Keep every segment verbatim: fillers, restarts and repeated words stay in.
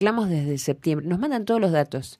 reclamos desde septiembre. Nos mandan todos los datos.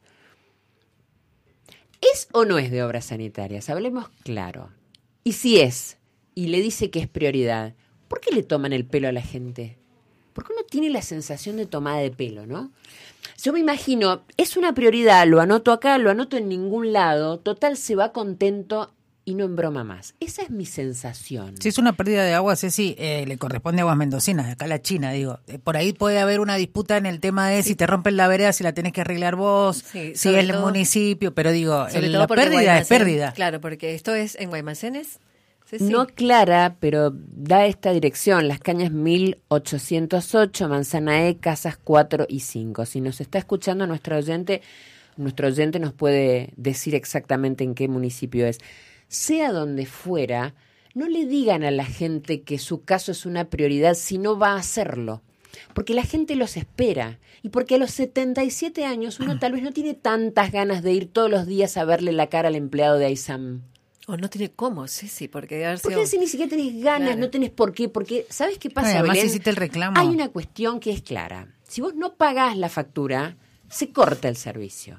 ¿Es o no es de obras sanitarias? Hablemos claro. Y si es, y le dice que es prioridad, ¿por qué le toman el pelo a la gente? Porque uno tiene la sensación de tomada de pelo, ¿no? Yo me imagino, es una prioridad, lo anoto acá, lo anoto en ningún lado, total se va contento y no embroma más. Esa es mi sensación. Si es una pérdida de agua, Ceci, eh, le corresponde a Aguas Mendocinas, de acá a la China, digo. Eh, por ahí puede haber una disputa en el tema de sí. si te rompen la vereda, si la tenés que arreglar vos, sí, si es el todo, municipio, pero digo, el, la pérdida es pérdida. Claro, porque esto es en Guaymacenes. Sí, sí. No clara, pero da esta dirección, Las Cañas mil ochocientos ocho, Manzana E, Casas cuatro y cinco. Si nos está escuchando nuestro oyente, nuestro oyente nos puede decir exactamente en qué municipio es. Sea donde fuera, no le digan a la gente que su caso es una prioridad si no va a hacerlo. Porque la gente los espera. Y porque a los setenta y siete años uno tal vez no tiene tantas ganas de ir todos los días a verle la cara al empleado de AISAM. O no tiene cómo, sí, sí, porque... Porque si ni siquiera tenés ganas, claro. no tenés por qué, porque ¿sabes qué pasa, no, además Belén? hiciste el reclamo. Hay una cuestión que es clara. Si vos no pagás la factura, se corta el servicio.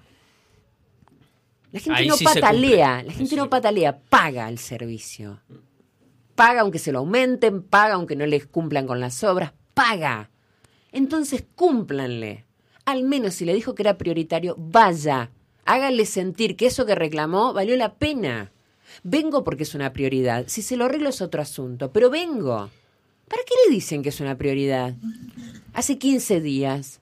La gente Ahí no sí patalea, la gente sí no patalea, paga el servicio. Paga aunque se lo aumenten, paga aunque no les cumplan con las obras, paga. Entonces cúmplanle. Al menos si le dijo que era prioritario, vaya. Háganle sentir que eso que reclamó valió la pena. Vengo porque es una prioridad. Si se lo arreglo es otro asunto, pero vengo. ¿Para qué le dicen que es una prioridad? Hace quince días.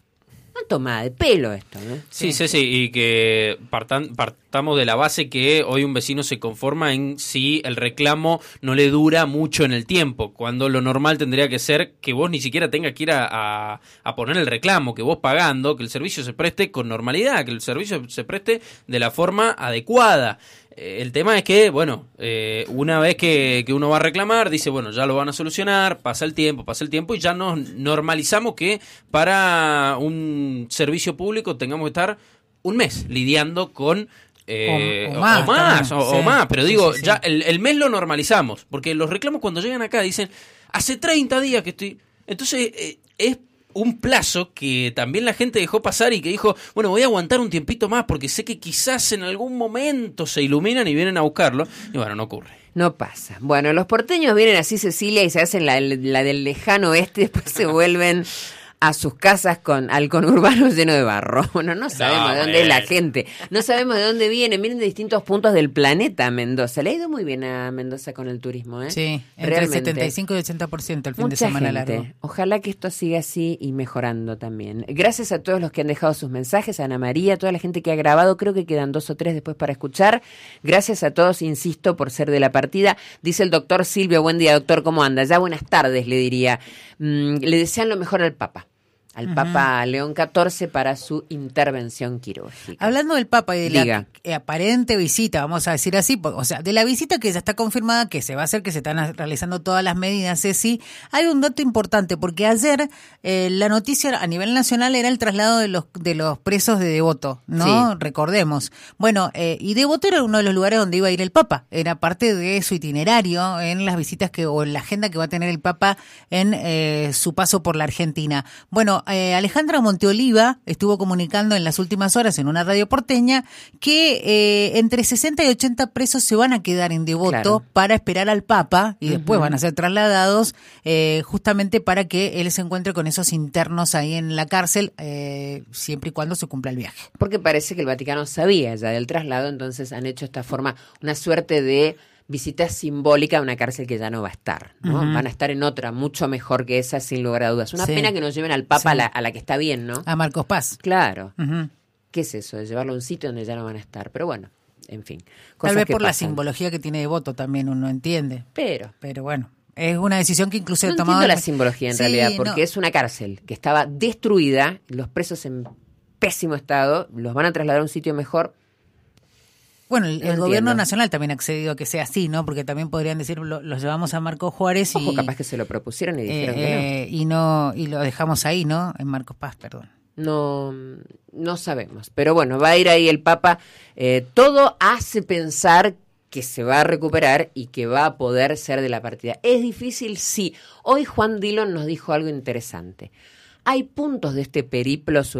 Una tomada de pelo esto, ¿no? Sí, sí, sí, y que partan, partamos de la base que hoy un vecino se conforma en si el reclamo no le dura mucho en el tiempo, cuando lo normal tendría que ser que vos ni siquiera tengas que ir a, a, a poner el reclamo, que vos pagando, que el servicio se preste con normalidad, que el servicio se preste de la forma adecuada. El tema es que, bueno, eh, una vez que, que uno va a reclamar, dice, bueno, ya lo van a solucionar, pasa el tiempo, pasa el tiempo y ya nos normalizamos que para un servicio público tengamos que estar un mes lidiando con... Eh, o, o más, o más, o, sí. o más, pero digo, sí, sí, sí. ya el, el mes lo normalizamos, porque los reclamos cuando llegan acá dicen, hace treinta días que estoy... Entonces, eh, es un plazo que también la gente dejó pasar y que dijo, bueno, voy a aguantar un tiempito más porque sé que quizás en algún momento se iluminan y vienen a buscarlo. Y bueno, no ocurre. No pasa. Bueno, los porteños vienen así, Cecilia, y se hacen la, la del lejano oeste, después se vuelven a sus casas con al conurbano lleno de barro. Bueno, no sabemos no, de dónde eh. es la gente, no sabemos de dónde vienen, vienen de distintos puntos del planeta Mendoza. Le ha ido muy bien a Mendoza con el turismo, ¿eh? Sí, entre Realmente. el setenta y cinco y ochenta por ciento el fin Mucha de semana gente. largo. Ojalá que esto siga así y mejorando también. Gracias a todos los que han dejado sus mensajes, a Ana María, a toda la gente que ha grabado, creo que quedan dos o tres después para escuchar. Gracias a todos, insisto, por ser de la partida. Dice el doctor Silvio, buen día doctor, ¿cómo anda? Ya buenas tardes, le diría. Mm, le desean lo mejor al Papa. Al uh-huh. Papa León catorce para su intervención quirúrgica. Hablando del Papa y de Diga. la aparente visita, vamos a decir así, o sea, de la visita que ya está confirmada que se va a hacer, que se están realizando todas las medidas, Ceci, hay un dato importante, porque ayer eh, la noticia a nivel nacional era el traslado de los de los presos de Devoto, ¿no? Sí. Recordemos. Bueno, eh, y Devoto era uno de los lugares donde iba a ir el Papa, era parte de su itinerario en las visitas que o en la agenda que va a tener el Papa en eh, su paso por la Argentina. Bueno, Eh, Alejandra Monteoliva estuvo comunicando en las últimas horas en una radio porteña que eh, entre sesenta y ochenta presos se van a quedar en Devoto claro. para esperar al Papa y uh-huh. después van a ser trasladados eh, justamente para que él se encuentre con esos internos ahí en la cárcel eh, siempre y cuando se cumpla el viaje. Porque parece que el Vaticano sabía ya del traslado, entonces han hecho esta forma, una suerte de visita simbólica a una cárcel que ya no va a estar, ¿no? Uh-huh. Van a estar en otra, mucho mejor que esa, sin lugar a dudas. Una sí. pena que nos lleven al Papa sí. a, la, a la que está bien, ¿no? A Marcos Paz. Claro. Uh-huh. ¿Qué es eso? De llevarlo a un sitio donde ya no van a estar. Pero bueno, en fin. Tal vez por pasan. la simbología que tiene Devoto también uno entiende. Pero. Pero bueno. Es una decisión que incluso no he tomado. No entiendo la simbología en sí, realidad, porque no. es una cárcel que estaba destruida, los presos en pésimo estado, los van a trasladar a un sitio mejor. Bueno, el, no el gobierno nacional también ha accedido a que sea así, ¿no? Porque también podrían decir, lo, los llevamos a Marcos Juárez y... Ojo, capaz que se lo propusieron y dijeron eh, que no. Eh, y no. Y lo dejamos ahí, ¿no? En Marcos Paz, perdón. No, no sabemos. Pero bueno, va a ir ahí el Papa. Eh, todo hace pensar que se va a recuperar y que va a poder ser de la partida. ¿Es difícil? Sí. Hoy Juan Dillon nos dijo algo interesante. Hay puntos de este periplo